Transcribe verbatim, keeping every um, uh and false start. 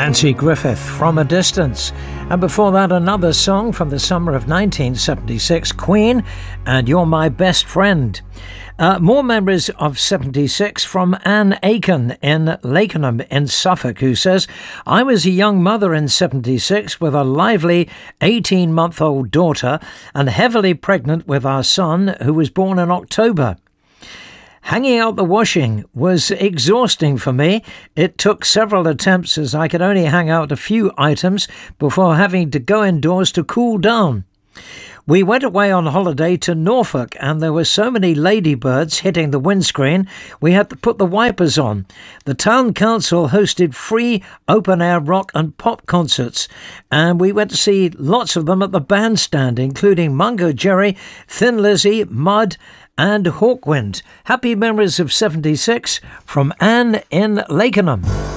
Nancy Griffith, From a Distance. And before that, another song from the summer of nineteen seventy-six, Queen, and You're My Best Friend. Uh, more memories of seventy-six from Anne Aiken in Lakenham in Suffolk, who says, I was a young mother in seventy-six with a lively eighteen-month-old daughter and heavily pregnant with our son, who was born in October. Hanging out the washing was exhausting for me. It took several attempts as I could only hang out a few items before having to go indoors to cool down. We went away on holiday to Norfolk and there were so many ladybirds hitting the windscreen we had to put the wipers on. The town council hosted free open-air rock and pop concerts and we went to see lots of them at the bandstand, including Mungo Jerry, Thin Lizzy, Mud and Hawkwind. Happy memories of seventy-six from Anne in Lakenham.